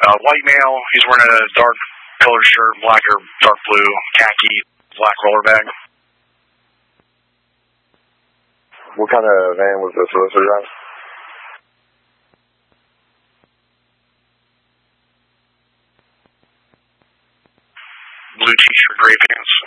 White male. He's wearing a dark colored shirt, black or dark blue, khaki, black roller bag. What kind of van was this? Was it right? Blue t-shirt, gray pants.